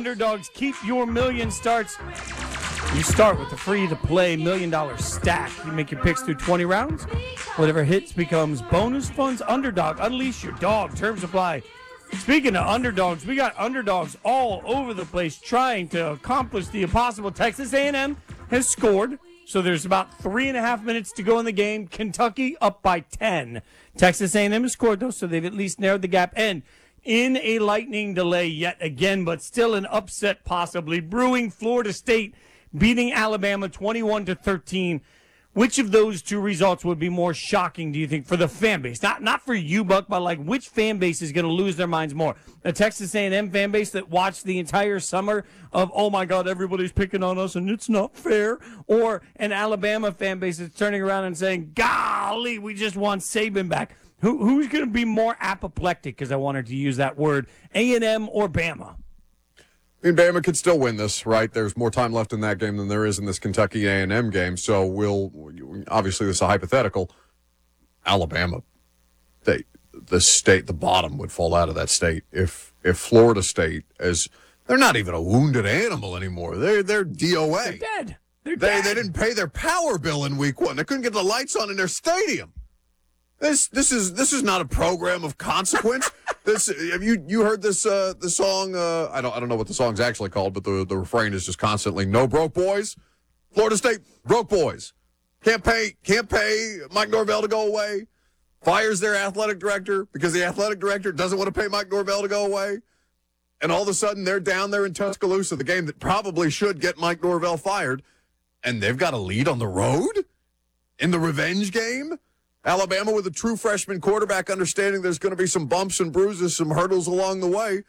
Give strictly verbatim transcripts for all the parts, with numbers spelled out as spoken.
Underdogs, keep your million starts. You start with the free-to-play million dollar stack. You make your picks through twenty rounds. Whatever hits becomes bonus funds. Underdog, unleash your dog. Terms apply. Speaking of underdogs, we got underdogs all over the place trying to accomplish the impossible. Texas A and M has scored, so there's about three and a half minutes to go in the game. Kentucky up by ten. Texas A and M has scored, though, so they've at least narrowed the gap. And in a lightning delay yet again, but still an upset possibly brewing, Florida State beating Alabama twenty-one to thirteen. Which of those two results would be more shocking, do you think, for the fan base? Not not for you, Buck, but like which fan base is going to lose their minds more? A Texas A and M fan base that watched the entire summer of, oh, my God, everybody's picking on us and it's not fair? Or an Alabama fan base that's turning around and saying, golly, we just want Saban back? Who Who's going to be more apoplectic, because I wanted to use that word, A and M or Bama? I mean, Bama could still win this, right? There's more time left in that game than there is in this Kentucky A and M game. So we'll obviously this is a hypothetical. Alabama, they, the state, the bottom would fall out of that state if if Florida State is they're not even a wounded animal anymore. They're they're D O A. They're dead. They're they dead. they didn't pay their power bill in week one. They couldn't get the lights on in their stadium. This this is this is not a program of consequence. This have you you heard this uh, the song? Uh, I don't I don't know what the song's actually called, but the the refrain is just constantly "No broke boys." Florida State broke boys can't pay can't pay Mike Norvell to go away. Fires their athletic director because the athletic director doesn't want to pay Mike Norvell to go away. And all of a sudden they're down there in Tuscaloosa, the game that probably should get Mike Norvell fired, and they've got a lead on the road in the revenge game. Alabama with a true freshman quarterback, understanding there's going to be some bumps and bruises, some hurdles along the way,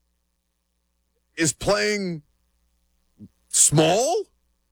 is playing small.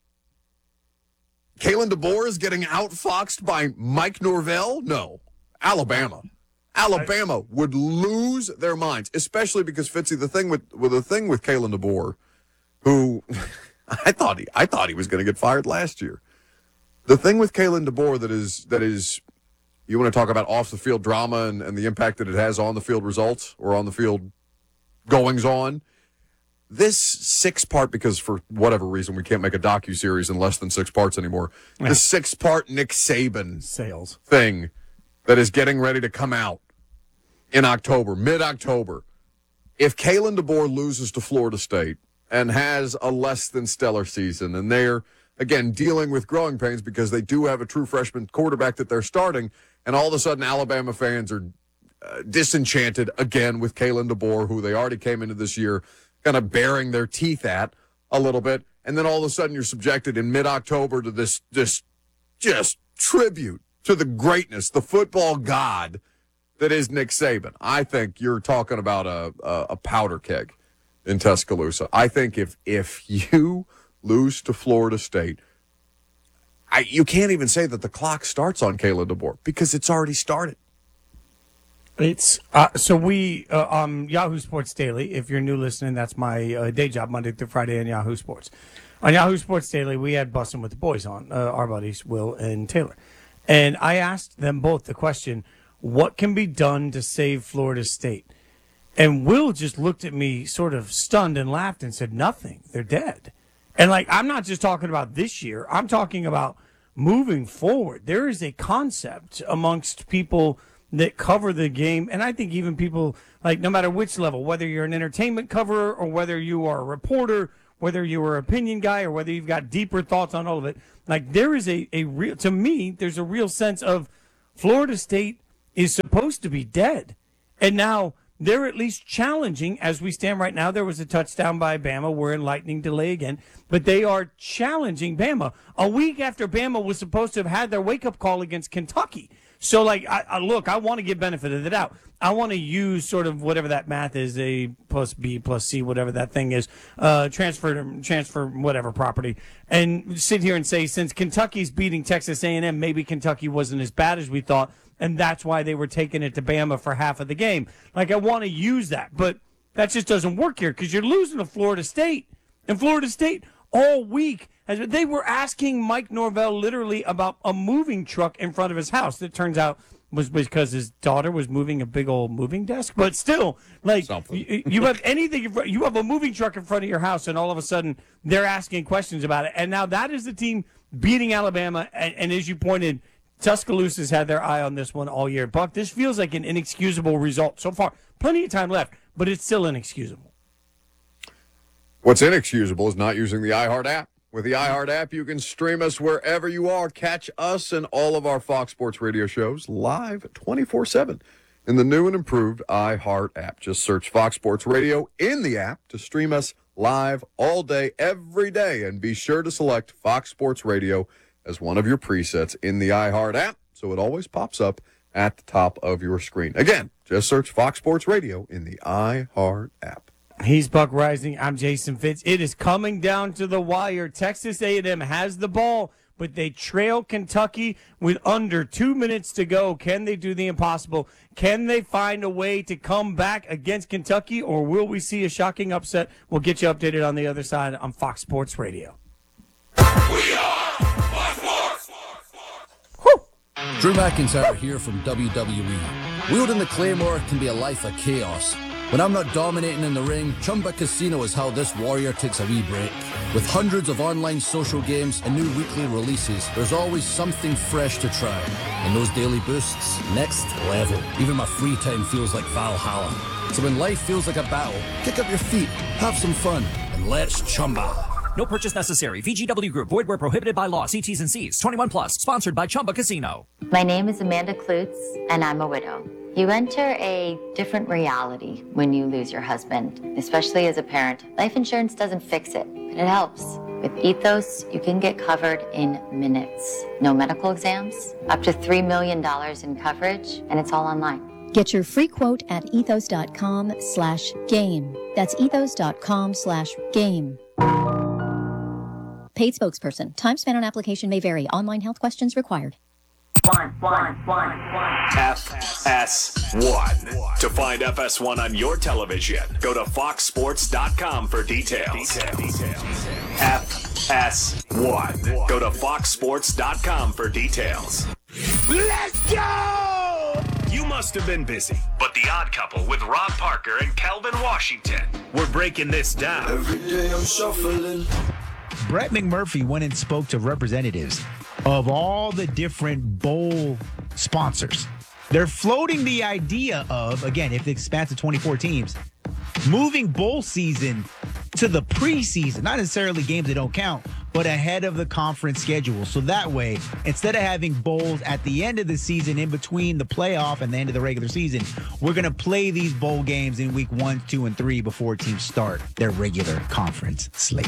Kalen DeBoer is getting outfoxed by Mike Norvell? No. Alabama. Alabama would lose their minds, especially because, Fitzy, the thing with, with the thing with Kalen DeBoer, who I thought he I thought he was going to get fired last year. The thing with Kalen DeBoer that is that is you want to talk about off-the-field drama and, and the impact that it has on the field results or on the field goings-on. This six-part, because for whatever reason we can't make a docuseries in less than six parts anymore, yeah. The six-part Nick Saban sales thing that is getting ready to come out in October, mid-October. If Kalen DeBoer loses to Florida State and has a less-than-stellar season, and they're, again, dealing with growing pains because they do have a true freshman quarterback that they're starting, and all of a sudden Alabama fans are uh, disenchanted again with Kalen DeBoer, who they already came into this year kind of bearing their teeth at a little bit, and then all of a sudden you're subjected in mid-October to this, this just tribute to the greatness, the football god that is Nick Saban. I think you're talking about a, a, a powder keg in Tuscaloosa. I think if if you lose to Florida State, I, you can't even say that the clock starts on Kalen DeBoer because it's already started. It's uh, so we uh, on Yahoo Sports Daily. If you're new listening, that's my uh, day job, Monday through Friday on Yahoo Sports. On Yahoo Sports Daily, we had Bussin' with the Boys on, uh, our buddies Will and Taylor, and I asked them both the question: what can be done to save Florida State? And Will just looked at me, sort of stunned, and laughed and said, "Nothing. They're dead." And like, I'm not just talking about this year. I'm talking about moving forward. There is a concept amongst people that cover the game, and I think even people, like, no matter which level, whether you're an entertainment coverer or whether you are a reporter, whether you're an opinion guy or whether you've got deeper thoughts on all of it, like, there is a, a real, to me, there's a real sense of Florida State is supposed to be dead. And now they're at least challenging as we stand right now. There was a touchdown by Bama. We're in lightning delay again. But they are challenging Bama a week after Bama was supposed to have had their wake-up call against Kentucky. So, like, I, I look, I want to give benefit of the doubt. I want to use sort of whatever that math is, A plus B plus C, whatever that thing is, uh, transfer, transfer whatever property, and sit here and say, since Kentucky's beating Texas A and M, maybe Kentucky wasn't as bad as we thought, and that's why they were taking it to Bama for half of the game. Like, I want to use that, but that just doesn't work here because you're losing to Florida State. And Florida State all week, as they were asking Mike Norvell literally about a moving truck in front of his house that turns out was because his daughter was moving a big old moving desk. But still, like, you, you have anything, in front- you have a moving truck in front of your house, and all of a sudden they're asking questions about it. And now that is the team beating Alabama. And, and as you pointed, Tuscaloosa's had their eye on this one all year. Buck, this feels like an inexcusable result so far. Plenty of time left, but it's still inexcusable. What's inexcusable is not using the iHeart app. With the iHeart app, you can stream us wherever you are. Catch us and all of our Fox Sports Radio shows live twenty-four seven in the new and improved iHeart app. Just search Fox Sports Radio in the app to stream us live all day, every day. And be sure to select Fox Sports Radio as one of your presets in the iHeart app, so it always pops up at the top of your screen. Again, just search Fox Sports Radio in the iHeart app. He's Buck Rising. I'm Jason Fitz. It is coming down to the wire. Texas A and M has the ball, but they trail Kentucky with under two minutes to go. Can they do the impossible? Can they find a way to come back against Kentucky, or will we see a shocking upset? We'll get you updated on the other side on Fox Sports Radio. We are Fox Sports. Whew. Drew McIntyre here from W W E. Wielding the Claymore can be a life of chaos. When I'm not dominating in the ring, Chumba Casino is how this warrior takes a wee break. With hundreds of online social games and new weekly releases, there's always something fresh to try. And those daily boosts, next level. Even my free time feels like Valhalla. So when life feels like a battle, kick up your feet, have some fun, and let's Chumba. No purchase necessary. V G W Group. Void where prohibited by law. See T's and C's. twenty-one plus. Sponsored by Chumba Casino. My name is Amanda Klutz, and I'm a widow. You enter a different reality when you lose your husband, especially as a parent. Life insurance doesn't fix it, but it helps. With Ethos, you can get covered in minutes. No medical exams, up to three million dollars in coverage, and it's all online. Get your free quote at ethos.com slash game. That's ethos.com slash game. Paid spokesperson. Time spent on application may vary. Online health questions required. One, one, one, one. F S one. To find F S one on your television, go to fox sports dot com for details. F S one. Go to fox sports dot com for details. Let's go! You must have been busy, but The Odd Couple with Rob Parker and Kelvin Washington, we're breaking this down. Every day I'm shuffling. Brett McMurphy went and spoke to representatives of all the different bowl sponsors. They're floating the idea of, again, if it expands to twenty-four teams, moving bowl season to the preseason, not necessarily games that don't count, but ahead of the conference schedule. So that way, instead of having bowls at the end of the season, in between the playoff and the end of the regular season, we're going to play these bowl games in week one, two, and three before teams start their regular conference slate.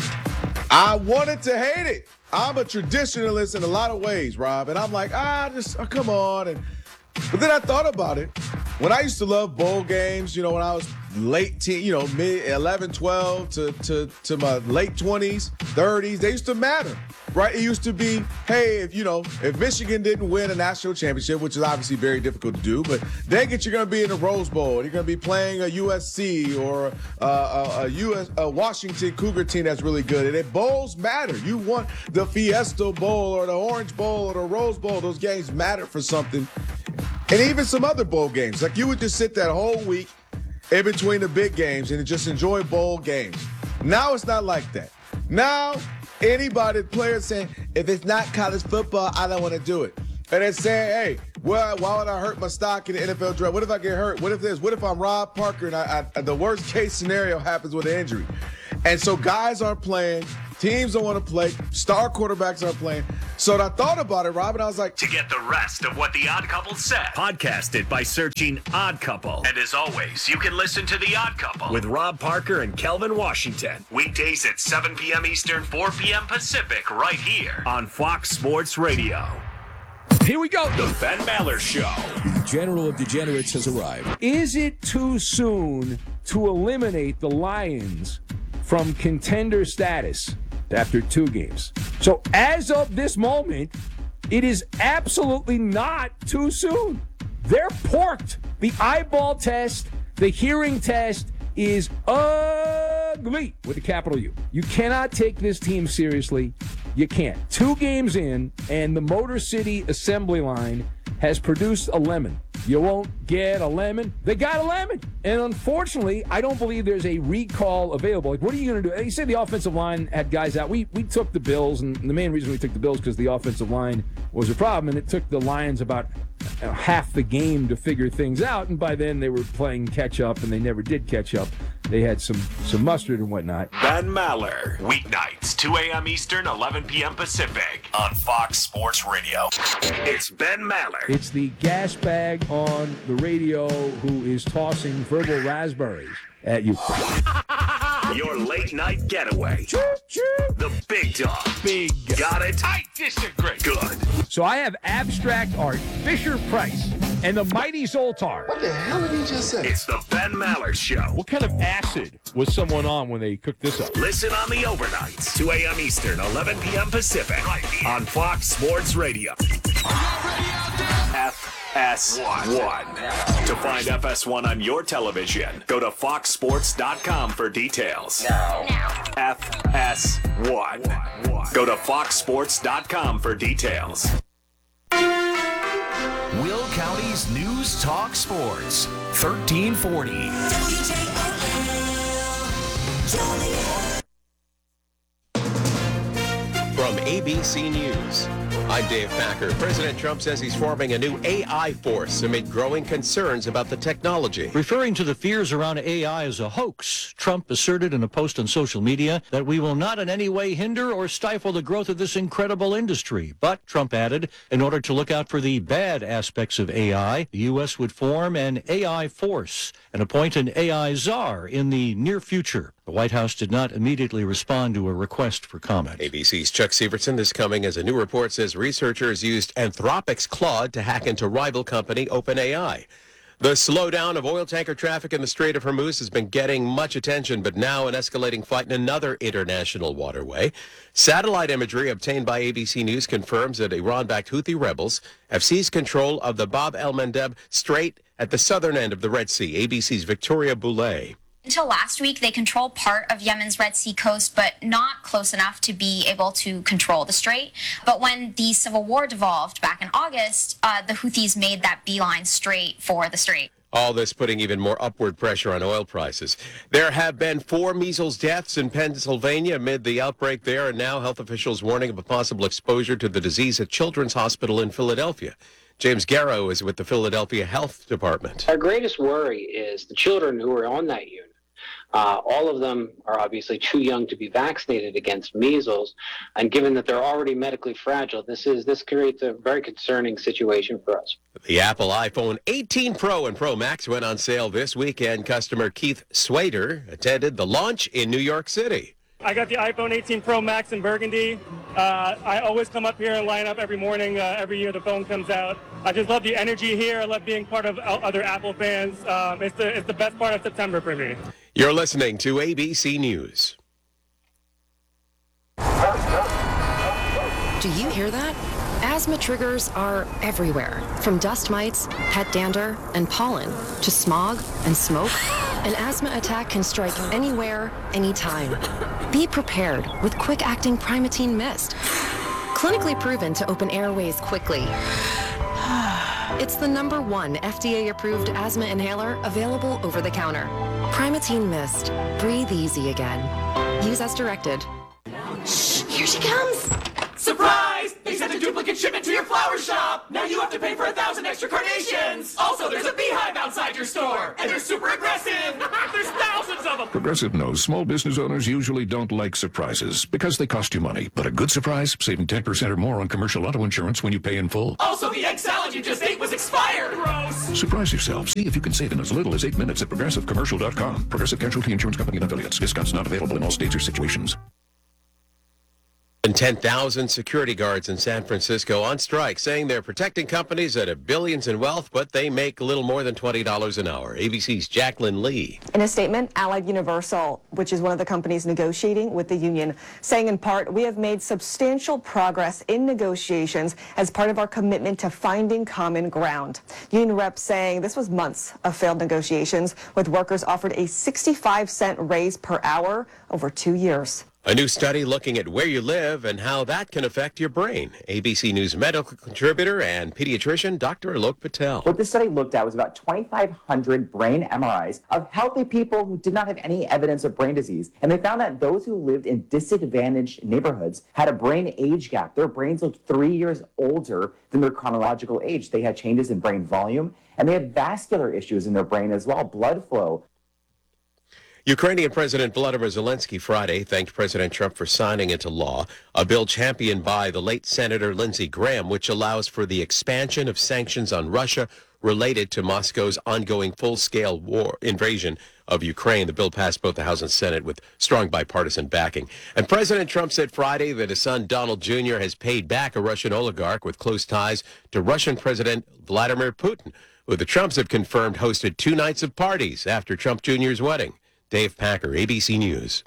I wanted to hate it. I'm a traditionalist in a lot of ways, Rob, and I'm like, ah, just oh, come on. And but then I thought about it. When I used to love bowl games, you know, when I was late teen, you know, mid eleven, twelve to, to, to my late twenties, thirties, they used to matter, right? It used to be, hey, if, you know, if Michigan didn't win a national championship, which is obviously very difficult to do, but dang it, you're going to be in the Rose Bowl. You're going to be playing a U S C or a, a, a, U S, a Washington Cougar team that's really good. And if bowls matter, you want the Fiesta Bowl or the Orange Bowl or the Rose Bowl. Those games matter for something. And even some other bowl games. Like you would just sit that whole week in between the big games and just enjoy bowl games. Now it's not like that. Now, anybody, players saying, if it's not college football, I don't want to do it. And they're saying, hey, well, why would I hurt my stock in the N F L draft? What if I get hurt? What if this? What if I'm Rob Parker and I, I, the worst case scenario happens with an injury? And so guys aren't playing. Teams don't want to play. Star quarterbacks aren't playing. So I thought about it, Rob, and I was like... To get the rest of what The Odd Couple said, podcast it by searching Odd Couple. And as always, you can listen to The Odd Couple with Rob Parker and Kelvin Washington. Weekdays at seven p.m. Eastern, four p.m. Pacific, right here on Fox Sports Radio. Here we go. The Ben Maller Show. The General of Degenerates has arrived. Is it too soon to eliminate the Lions from contender status after two games? So as of this moment, it is absolutely not too soon. They're porked. The eyeball test, the hearing test is ugly with a capital U. You cannot take this team seriously. You can't. Two games in, and the Motor City assembly line has produced a lemon. You won't get a lemon. They got a lemon. And unfortunately, I don't believe there's a recall available. Like, what are you going to do? You said the offensive line had guys out. We we took the Bills, and the main reason we took the Bills because the offensive line was a problem, and it took the Lions about you know, half the game to figure things out. And by then, they were playing catch up, and they never did catch up. They had some some mustard and whatnot. Ben Maller, weeknights, two a.m. Eastern, eleven p.m. Pacific, on Fox Sports Radio. It's Ben Maller. It's the gas bag on the radio who is tossing verbal raspberries at you. Your late night getaway. The big dog. Big. Got it? I disagree. Good. So I have abstract art, Fisher Price, and the mighty Zoltar. What the hell did he just say? It's the Ben Maller Show. What kind of acid was someone on when they cooked this up? Listen on the overnights, two a.m. Eastern, eleven p.m. Pacific, right here on Fox Sports Radio. F S one. To find F S one on your television, go to fox sports dot com for details. Now. now. F S one. Go to fox sports dot com for details. Will County's News Talk Sports, thirteen forty. From A B C News, I'm Dave Packer. President Trump says he's forming a new A I force amid growing concerns about the technology. Referring to the fears around A I as a hoax, Trump asserted in a post on social media that we will not in any way hinder or stifle the growth of this incredible industry. But, Trump added, in order to look out for the bad aspects of A I, the U S would form an A I force and appoint an A I czar in the near future. The White House did not immediately respond to a request for comment. A B C's Chuck Severson is coming as a new report says researchers used Anthropic's Claude to hack into rival company OpenAI. The slowdown of oil tanker traffic in the Strait of Hormuz has been getting much attention, but now an escalating fight in another international waterway. Satellite imagery obtained by A B C News confirms that Iran-backed Houthi rebels have seized control of the Bab el-Mandeb Strait at the southern end of the Red Sea. A B C's Victoria Boulay. Until last week, they controlled part of Yemen's Red Sea coast, but not close enough to be able to control the strait. But when the civil war devolved back in August, uh, the Houthis made that beeline straight for the strait. All this putting even more upward pressure on oil prices. There have been four measles deaths in Pennsylvania amid the outbreak there, and now health officials warning of a possible exposure to the disease at Children's Hospital in Philadelphia. James Garrow is with the Philadelphia Health Department. Our greatest worry is the children who are on that unit. Uh, all of them are obviously too young to be vaccinated against measles, and given that they're already medically fragile, this is this creates a very concerning situation for us. The Apple iPhone eighteen Pro and Pro Max went on sale this weekend. Customer Keith Swader attended the launch in New York City. I got the iPhone eighteen Pro Max in burgundy. Uh, I always come up here and line up every morning, uh, every year the phone comes out. I just love the energy here. I love being part of other Apple fans. Um, it's the it's the best part of September for me. You're listening to A B C News. Do you hear that? Asthma triggers are everywhere, from dust mites, pet dander, and pollen, to smog and smoke. An asthma attack can strike anywhere, anytime. Be prepared with quick-acting Primatene Mist. Clinically proven to open airways quickly. It's the number one F D A-approved asthma inhaler available over the counter. Primatene Mist. Breathe easy again. Use as directed. Shh, here she comes. Surprise! They sent a duplicate shipment to your flower shop. Now you have to pay for a thousand extra carnations. Also, there's a beehive outside your store, and they're super aggressive. There's thousands of them. Progressive knows small business owners usually don't like surprises because they cost you money. But a good surprise, saving ten percent or more on commercial auto insurance when you pay in full. Also, the egg salad you just ate was expired. Gross. Surprise yourself. See if you can save in as little as eight minutes at progressive commercial dot com. Progressive Casualty Insurance Company and affiliates. Discounts not available in all states or situations. And ten thousand security guards in San Francisco on strike, saying they're protecting companies that have billions in wealth, but they make a little more than twenty dollars an hour. A B C's Jacqueline Lee. In a statement, Allied Universal, which is one of the companies negotiating with the union, saying in part, we have made substantial progress in negotiations as part of our commitment to finding common ground. Union reps saying this was months of failed negotiations, with workers offered a sixty-five cent raise per hour over two years. A new study looking at where you live and how that can affect your brain. A B C News medical contributor and pediatrician Doctor Alok Patel. What this study looked at was about twenty-five hundred brain M R Is of healthy people who did not have any evidence of brain disease. And they found that those who lived in disadvantaged neighborhoods had a brain age gap. Their brains looked three years older than their chronological age. They had changes in brain volume, and they had vascular issues in their brain as well, blood flow. Ukrainian President Volodymyr Zelensky Friday thanked President Trump for signing into law a bill championed by the late Senator Lindsey Graham, which allows for the expansion of sanctions on Russia related to Moscow's ongoing full-scale war invasion of Ukraine. The bill passed both the House and Senate with strong bipartisan backing. And President Trump said Friday that his son Donald Junior has paid back a Russian oligarch with close ties to Russian President Vladimir Putin, who the Trumps have confirmed hosted two nights of parties after Trump Junior's wedding. Dave Packer, A B C News.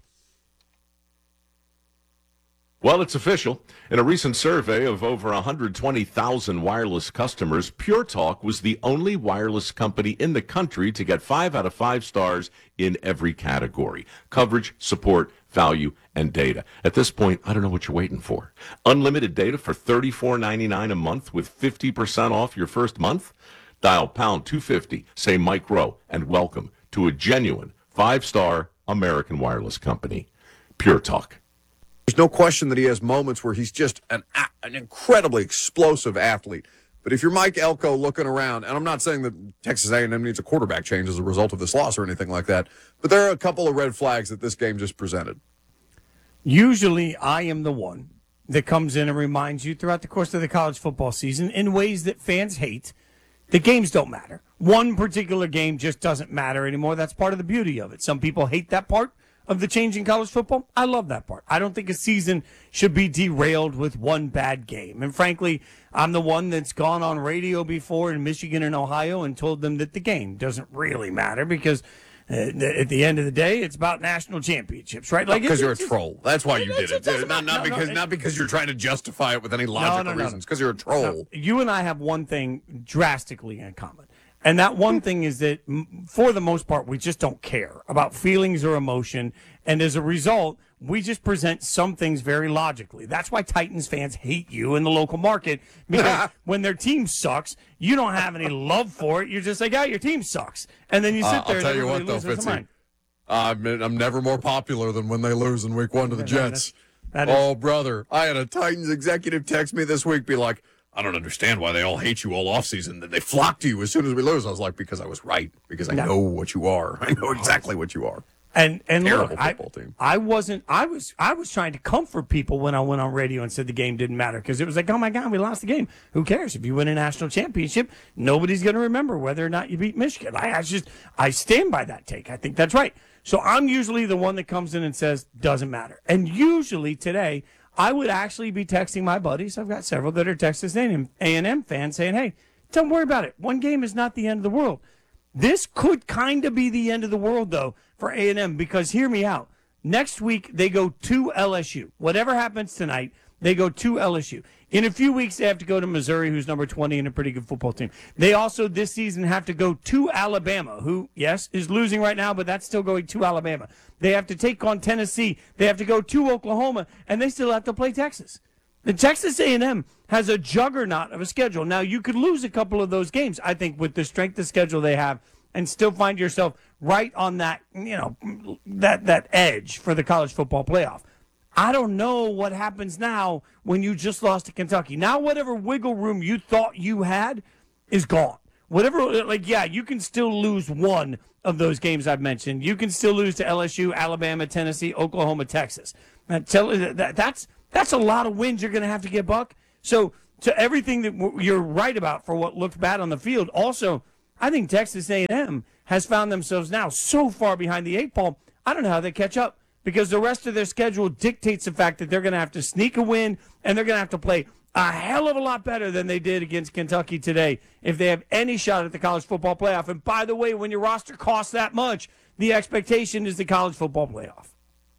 Well, it's official. In a recent survey of over one hundred twenty thousand wireless customers, Pure Talk was the only wireless company in the country to get five out of five stars in every category: coverage, support, value, and data. At this point, I don't know what you're waiting for. Unlimited data for thirty-four ninety-nine a month with fifty percent off your first month? Dial pound two fifty, say Mike Rowe, and welcome to a genuine five-star American wireless company, Pure Talk. There's no question that he has moments where he's just an, an incredibly explosive athlete. But if you're Mike Elko looking around, and I'm not saying that Texas A and M needs a quarterback change as a result of this loss or anything like that, but there are a couple of red flags that this game just presented. Usually I am the one that comes in and reminds you throughout the course of the college football season in ways that fans hate. The games don't matter. One particular game just doesn't matter anymore. That's part of the beauty of it. Some people hate that part of the change in college football. I love that part. I don't think a season should be derailed with one bad game. And frankly, I'm the one that's gone on radio before in Michigan and Ohio and told them that the game doesn't really matter because uh, at the end of the day, it's about national championships, right? Like because you're a troll. That's why you did it. it not not no, because no, not because you're trying to justify it with any logical no, no, no, reasons. Because you're a troll. No, you and I have one thing drastically in common. And that one thing is that, for the most part, we just don't care about feelings or emotion. And as a result, we just present some things very logically. That's why Titans fans hate you in the local market, because when their team sucks, you don't have any love for it. You're just like, oh, your team sucks. And then you sit uh, there I'll tell and you what, though, Fitzy, I'm, I'm never more popular than when they lose in week one to the Jets. That is, oh, brother. I had a Titans executive text me this week, be like, I don't understand why they all hate you all offseason, that they flock to you as soon as we lose. I was like, because I was right, because I no. know what you are. I know exactly what you are. And and Terrible look, I, football team. I wasn't. I was. I was trying to comfort people when I went on radio and said the game didn't matter, because it was like, oh my God, we lost the game. Who cares if you win a national championship? Nobody's going to remember whether or not you beat Michigan. I, I just I stand by that take. I think that's right. So I'm usually the one that comes in and says doesn't matter. And usually today, I would actually be texting my buddies. I've got several that are Texas A and M fans saying, hey, don't worry about it. One game is not the end of the world. This could kind of be the end of the world, though, for A and M, because hear me out. Next week, they go to L S U. Whatever happens tonight, they go to L S U. In a few weeks, they have to go to Missouri, who's number twenty and a pretty good football team. They also, this season, have to go to Alabama, who, yes, is losing right now, but that's still going to Alabama. They have to take on Tennessee. They have to go to Oklahoma, and they still have to play Texas. The Texas A and M has a juggernaut of a schedule. Now, you could lose a couple of those games, I think, with the strength of schedule they have, and still find yourself right on that, you know, that that edge for the college football playoff. I don't know what happens now when you just lost to Kentucky. Now, whatever wiggle room you thought you had is gone. Whatever, like, yeah, you can still lose one of those games I've mentioned. You can still lose to L S U, Alabama, Tennessee, Oklahoma, Texas. Now, tell, that, that's that's a lot of wins you're going to have to get, Buck. So, to everything that you're right about for what looked bad on the field, also, I think Texas A and M has found themselves now so far behind the eight ball, I don't know how they catch up, because the rest of their schedule dictates the fact that they're going to have to sneak a win, and they're going to have to play a hell of a lot better than they did against Kentucky today if they have any shot at the college football playoff. And by the way, when your roster costs that much, the expectation is the college football playoff.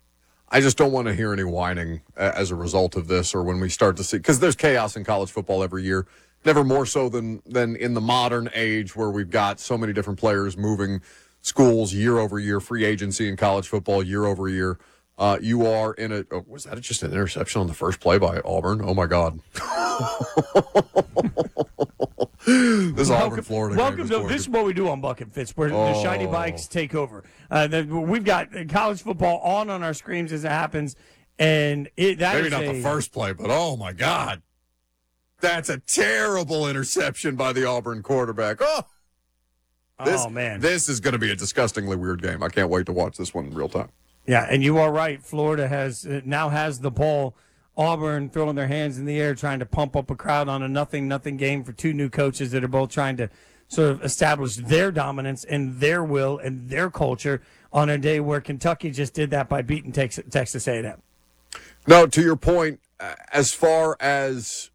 I just don't want to hear any whining as a result of this, or when we start to see, because there's chaos in college football every year. Never more so than than in the modern age where we've got so many different players moving schools year over year, free agency in college football year over year. uh, you are in a oh, was that just an interception on the first play by Auburn? Oh my God. This Auburn, Florida game Welcome is to going this is what we do on Buck and Fitz, where Oh. the shiny bikes take over. Uh, the, we've got college football on on our screens as it happens, and it, that Maybe is not a, the first play, but oh my God. That's a terrible interception by the Auburn quarterback. Oh, this, oh man, this is going to be a disgustingly weird game. I can't wait to watch this one in real time. Yeah, and you are right. Florida has uh, now has the ball. Auburn throwing their hands in the air, trying to pump up a crowd on a nothing nothing game for two new coaches that are both trying to sort of establish their dominance and their will and their culture on a day where Kentucky just did that by beating Texas, Texas A and M. No, to your point, uh, as far as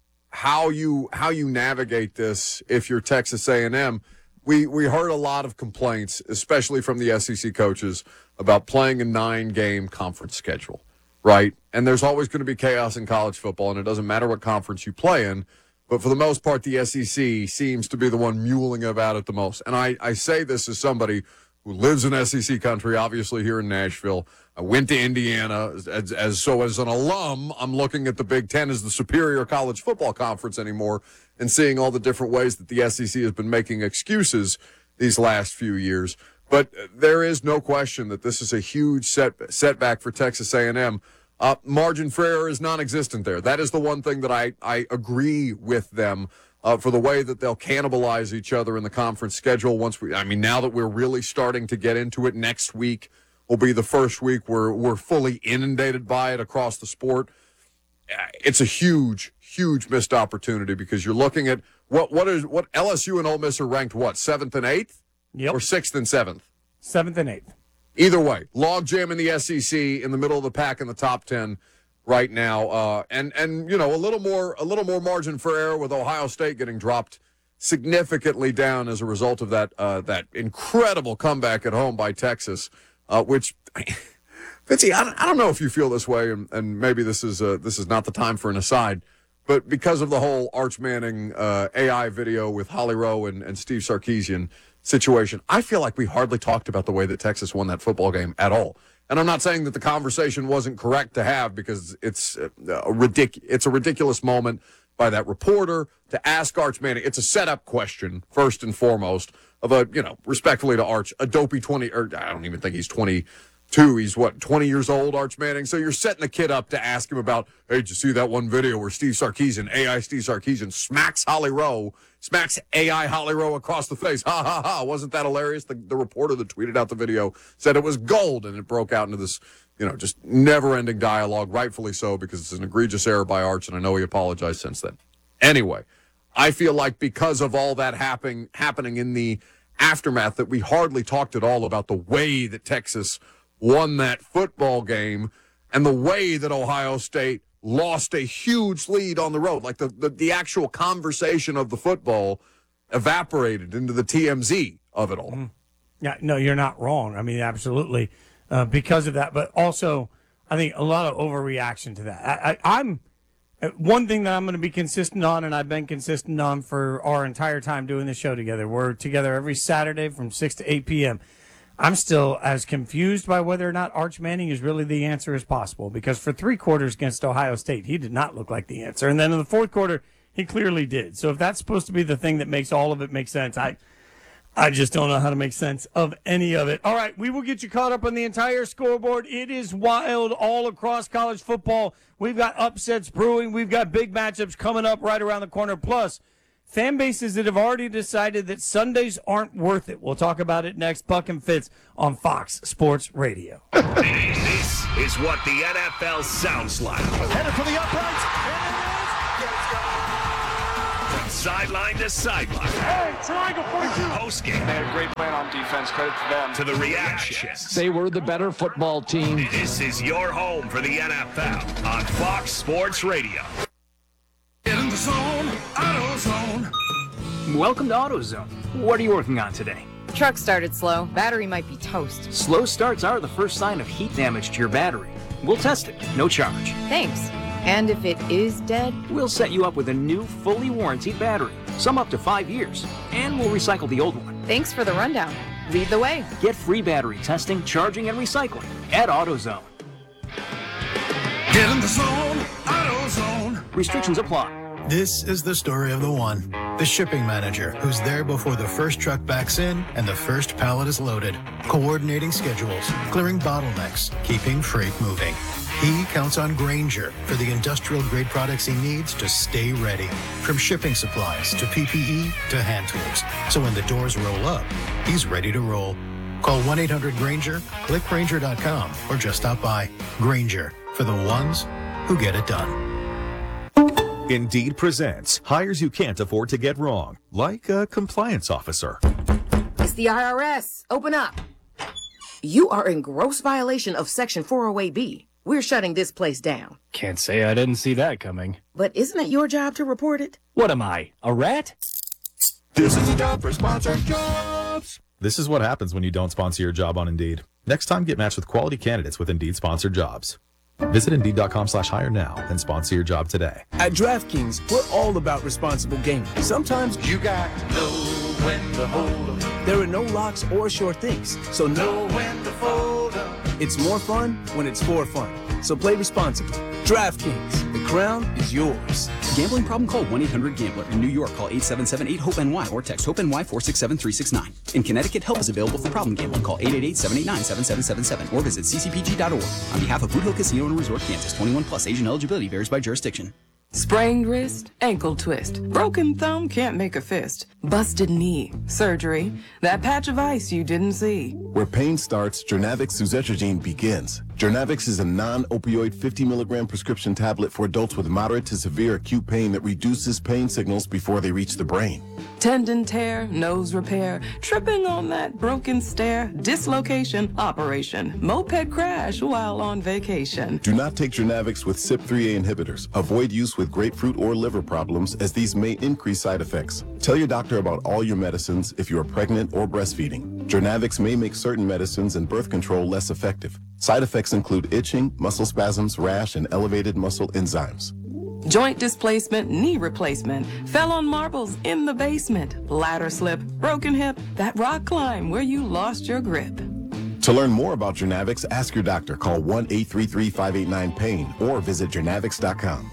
how you how you navigate this, if you're Texas A and M, we we heard a lot of complaints, especially from the S E C coaches, about playing a nine-game conference schedule, right? And there's always going to be chaos in college football, and it doesn't matter what conference you play in. But for the most part, the S E C seems to be the one muling about it the most. And I, I say this as somebody who lives in S E C country, obviously here in Nashville. I went to Indiana. As, as so as an alum, I'm looking at the Big Ten as the superior college football conference anymore and seeing all the different ways that the S E C has been making excuses these last few years. But there is no question that this is a huge set, setback for Texas A and M. Uh, margin for error is non-existent there. That is the one thing that I, I agree with them uh, for the way that they'll cannibalize each other in the conference schedule. Once we, I mean, now that we're really starting to get into it, next week will be the first week where we're fully inundated by it across the sport. It's a huge, huge missed opportunity because you're looking at what what is what L S U and Ole Miss are ranked what seventh and eighth, yep, or sixth and seventh, seventh and eighth. Either way, logjam in the S E C, in the middle of the pack in the top ten right now, uh, and and you know a little more a little more margin for error with Ohio State getting dropped significantly down as a result of that uh, that incredible comeback at home by Texas, uh, which. Fitzy, I don't, I don't know if you feel this way, and, and maybe this is uh, this is not the time for an aside, but because of the whole Arch Manning uh, A I video with Holly Rowe and, and Steve Sarkisian situation, I feel like we hardly talked about the way that Texas won that football game at all. And I'm not saying that the conversation wasn't correct to have because it's a, a ridic- it's a ridiculous moment by that reporter to ask Arch Manning. It's a setup question, first and foremost, of a, you know, respectfully to Arch, a dopey twenty, or I don't even think he's twenty. Two, he's what, twenty years old, Arch Manning? So you're setting a kid up to ask him about, hey, did you see that one video where Steve Sarkisian, A I Steve Sarkisian, smacks Holly Rowe, smacks A I Holly Rowe across the face? Ha, ha, ha. Wasn't that hilarious? The, the reporter that tweeted out the video said it was gold, and it broke out into this, you know, just never-ending dialogue, rightfully so, because it's an egregious error by Arch, and I know he apologized since then. Anyway, I feel like because of all that happening, happening in the aftermath that we hardly talked at all about the way that Texas won that football game and the way that Ohio State lost a huge lead on the road. Like the, the, the actual conversation of the football evaporated into the T M Z of it all. Mm-hmm. Yeah, no, you're not wrong. I mean, absolutely, uh, because of that. But also, I think a lot of overreaction to that. I, I, I'm one thing that I'm going to be consistent on, and I've been consistent on for our entire time doing the show together. We're together every Saturday from six to eight p.m. I'm still as confused by whether or not Arch Manning is really the answer as possible, because for three quarters against Ohio State, he did not look like the answer. And then in the fourth quarter, he clearly did. So if that's supposed to be the thing that makes all of it make sense, I I just don't know how to make sense of any of it. All right, we will get you caught up on the entire scoreboard. It is wild all across college football. We've got upsets brewing. We've got big matchups coming up right around the corner. Plus, fan bases that have already decided that Sundays aren't worth it. We'll talk about it next. Buck and Fitz on Fox Sports Radio. This is what the N F L sounds like. Headed for the uprights. From sideline to sideline. Hey, triangle forty-two. Post game. They had a great plan on defense. Credit to them. To the reactions. They were the better football team. This is your home for the N F L on Fox Sports Radio. In the zone, AutoZone. Welcome to AutoZone. What are you working on today? Truck started slow. Battery might be toast. Slow starts are the first sign of heat damage to your battery. We'll test it, no charge. Thanks. And if it is dead? We'll set you up with a new, fully warranted battery, some up to five years, and we'll recycle the old one. Thanks for the rundown. Lead the way. Get free battery testing, charging, and recycling at AutoZone. Get in the zone, AutoZone. Restrictions apply. This is the story of the one, the shipping manager who's there before the first truck backs in and the first pallet is loaded, coordinating schedules, clearing bottlenecks, keeping freight moving. He counts on Grainger for the industrial-grade products he needs to stay ready, from shipping supplies to P P E to hand tools. So when the doors roll up, he's ready to roll. Call one eight hundred Grainger, click Grainger dot com, or just stop by. Grainger, for the ones who get it done. Indeed presents hires you can't afford to get wrong, like a compliance officer. It's the I R S. Open up. You are in gross violation of Section four oh eight B. We're shutting this place down. Can't say I didn't see that coming. But isn't it your job to report it? What am I, a rat? This is a job for sponsored jobs. This is what happens when you don't sponsor your job on Indeed. Next time, get matched with quality candidates with Indeed sponsored jobs. Visit Indeed.com slash hire now and sponsor your job today. At DraftKings, we're all about responsible gaming. Sometimes you got to know when to hold up. There are no locks or sure things, so know when to fold up. It's more fun when it's for fun. So play responsibly. DraftKings, the crown is yours. Gambling problem? Call one eight hundred gambler. In New York, call eight seven seven eight hope N Y or text HOPE-NY four six seven three six nine. In Connecticut, help is available for problem gambling. Call eight eight eight seven eight nine seven seven seven seven or visit c c p g dot org. On behalf of Boot Hill Casino and Resort, Kansas, twenty-one plus, Asian eligibility varies by jurisdiction. Sprained wrist, ankle twist, broken thumb can't make a fist, busted knee, surgery, that patch of ice you didn't see. Where pain starts, Jernavix suzetrigine begins. Jernavix is a non-opioid fifty milligram prescription tablet for adults with moderate to severe acute pain that reduces pain signals before they reach the brain. Tendon tear, nose repair, tripping on that broken stair, dislocation, operation, moped crash while on vacation. Do not take Jernavix with C Y P three A inhibitors. Avoid use with grapefruit or liver problems, as these may increase side effects. Tell your doctor about all your medicines if you are pregnant or breastfeeding. Jernavix may make certain medicines and birth control less effective. Side effects include itching, muscle spasms, rash, and elevated muscle enzymes. Joint displacement, knee replacement, fell on marbles in the basement, ladder slip, broken hip, that rock climb where you lost your grip. To learn more about Jernavix, ask your doctor. Call one eight three three five eight nine pain or visit Jernavix dot com.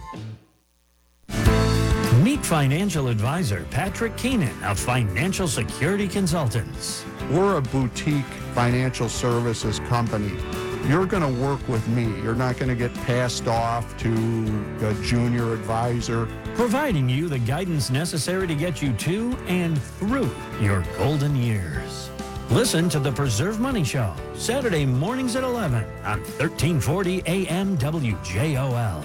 Meet financial advisor Patrick Keenan of Financial Security Consultants. We're a boutique financial services company. You're going to work with me. You're not going to get passed off to a junior advisor. Providing you the guidance necessary to get you to and through your golden years. Listen to the Preserve Money Show, Saturday mornings at eleven on thirteen forty A M W J O L.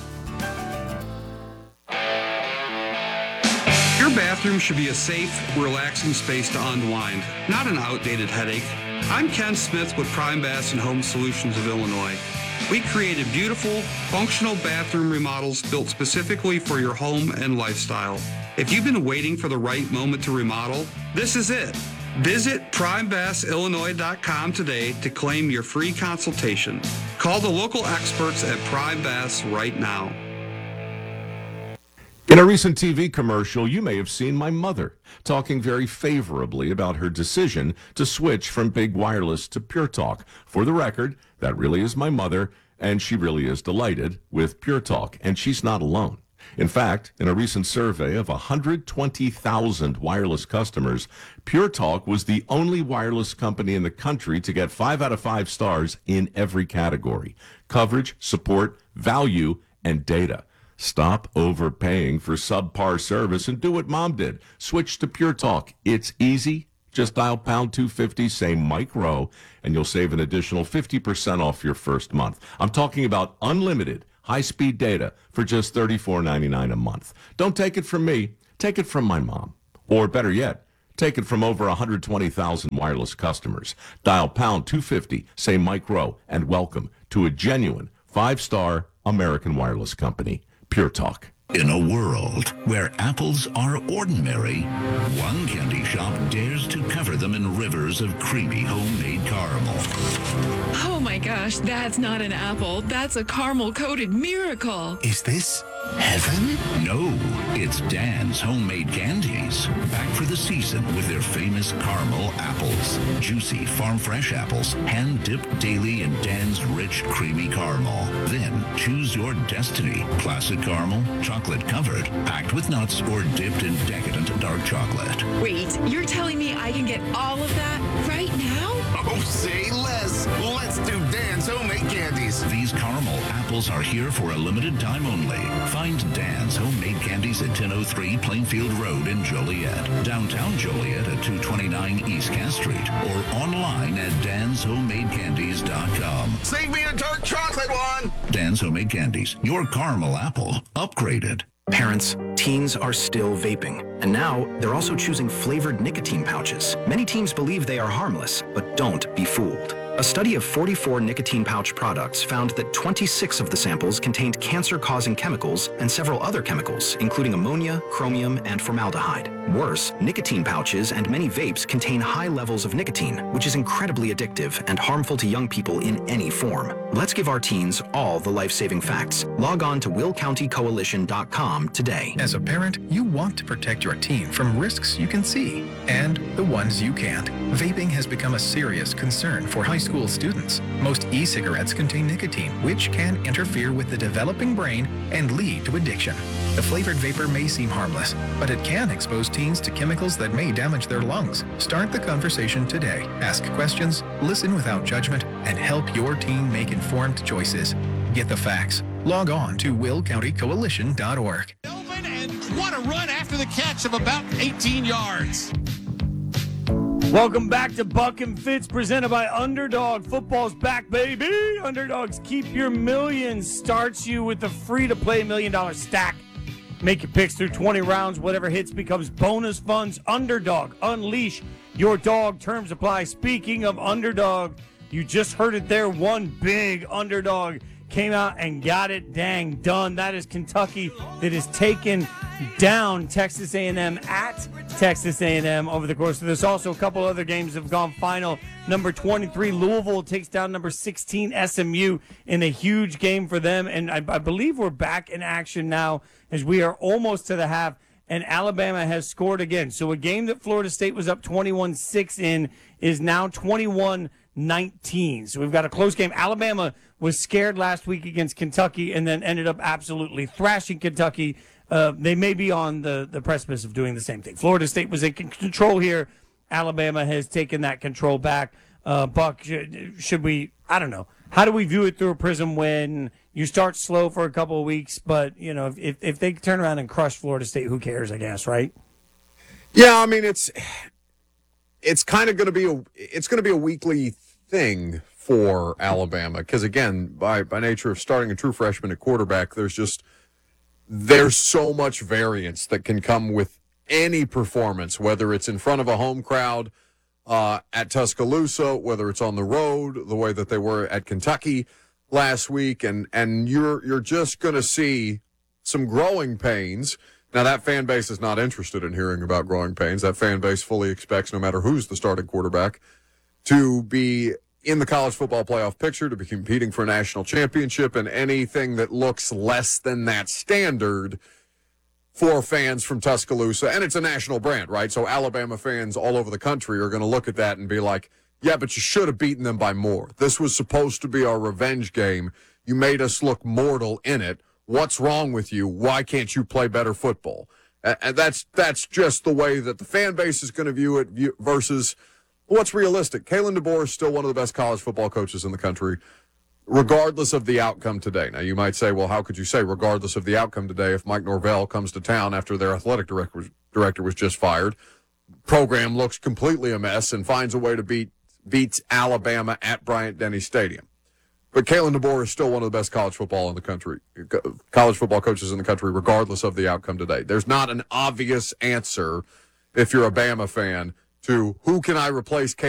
Your bathroom should be a safe, relaxing space to unwind, not an outdated headache. I'm Ken Smith with Prime Bass and Home Solutions of Illinois. We created beautiful, functional bathroom remodels built specifically for your home and lifestyle. If you've been waiting for the right moment to remodel, this is it. Visit prime bass illinois dot com today to claim your free consultation. Call the local experts at Prime Bass right now. In a recent T V commercial, you may have seen my mother talking very favorably about her decision to switch from big wireless to Pure Talk. For the record, that really is my mother, and she really is delighted with Pure Talk, and she's not alone. In fact, in a recent survey of one hundred twenty thousand wireless customers, Pure Talk was the only wireless company in the country to get five out of five stars in every category: coverage, support, value, and data. Stop overpaying for subpar service and do what Mom did. Switch to Pure Talk. It's easy. Just dial pound two fifty, say Mike Rowe, and you'll save an additional fifty percent off your first month. I'm talking about unlimited high-speed data for just thirty-four ninety-nine a month. Don't take it from me. Take it from my mom. Or better yet, take it from over one hundred twenty thousand wireless customers. Dial pound two fifty, say Mike Rowe, and welcome to a genuine five-star American wireless company. Pure Talk. In a world where apples are ordinary, one candy shop dares to cover them in rivers of creamy homemade caramel. Oh my gosh, that's not an apple. That's a caramel-coated miracle. Is this heaven? No, it's Dan's homemade candies. Back for the season with their famous caramel apples. Juicy, farm-fresh apples, hand-dipped daily in Dan's rich, creamy caramel. Then, Choose your destiny. Classic caramel, chocolate covered, packed with nuts, or dipped in decadent dark chocolate. Wait, you're telling me I can get all of that right now? Oh, say less. Let's do Dan's Homemade Candies. These caramel apples are here for a limited time only. Find Dan's Homemade Candies at ten oh three Plainfield Road in Joliet, downtown Joliet at two twenty-nine East Cass Street, or online at dans homemade candies dot com. Save me a dark chocolate one. Dan's Homemade Candies, your caramel apple upgraded. Parents, teens are still vaping, and now they're also choosing flavored nicotine pouches. Many teens believe they are harmless, but don't be fooled. A study of forty-four nicotine pouch products found that twenty-six of the samples contained cancer-causing chemicals and several other chemicals, including ammonia, chromium, and formaldehyde. Worse, nicotine pouches and many vapes contain high levels of nicotine, which is incredibly addictive and harmful to young people in any form. Let's give our teens all the life-saving facts. Log on to will county coalition dot com today. As a parent, you want to protect your teen from risks you can see and the ones you can't. Vaping has become a serious concern for high school students. Most e-cigarettes contain nicotine, which can interfere with the developing brain and lead to addiction. The flavored vapor may seem harmless, but it can expose teens to chemicals that may damage their lungs. Start the conversation today. Ask questions, listen without judgment, and help your teen make informed choices. Get the facts. Log on to will county coalition dot org. And what a run after the catch of about eighteen yards. Welcome back to Buck and Fitz, presented by Underdog. Football's back, baby. Underdogs Keep Your Millions starts you with the free-to-play million-dollar stack. Make your picks through twenty rounds. Whatever hits becomes bonus funds. Underdog, unleash your dog. Terms apply. Speaking of Underdog, you just heard it there. One big underdog came out and got it dang done. That is Kentucky that is taken down Texas A and M at Texas A and M over the course of this. Also, a couple other games have gone final. Number twenty-three, Louisville takes down number sixteen, S M U, in a huge game for them. And I, I believe we're back in action now as we are almost to the half, and Alabama has scored again. So a game that Florida State was up twenty-one six in is now twenty-one nineteen. So we've got a close game. Alabama was scared last week against Kentucky and then ended up absolutely thrashing Kentucky. Uh, they may be on the, the precipice of doing the same thing. Florida State was in control here. Alabama has taken that control back. Uh, Buck, should, should we, I don't know. How do we view it through a prism when you start slow for a couple of weeks, but, you know, if, if they turn around and crush Florida State, who cares, I guess, right? Yeah, I mean, it's it's kind of going to be a it's going to be a weekly thing for Alabama because, again, by by nature of starting a true freshman at quarterback, there's just there's so much variance that can come with any performance, whether it's in front of a home crowd uh, at Tuscaloosa, whether it's on the road, the way that they were at Kentucky last week, and and you're you're just going to see some growing pains. Now, that fan base is not interested in hearing about growing pains. That fan base fully expects, no matter who's the starting quarterback, to be in the college football playoff picture, to be competing for a national championship, and anything that looks less than that standard for fans from Tuscaloosa. And it's a national brand, right? So Alabama fans all over the country are going to look at that and be like, yeah, but you should have beaten them by more. This was supposed to be our revenge game. You made us look mortal in it. What's wrong with you? Why can't you play better football? And that's that's just the way that the fan base is going to view it versus what's realistic. Kalen DeBoer is still one of the best college football coaches in the country, regardless of the outcome today. Now, you might say, well, how could you say regardless of the outcome today if Mike Norvell comes to town after their athletic director, director was just fired, program looks completely a mess, and finds a way to beat beats Alabama at Bryant-Denny Stadium. But Kalen DeBoer is still one of the best college football in the country, college football coaches in the country, regardless of the outcome today. There's not an obvious answer, if you're a Bama fan, to who can I replace Kalen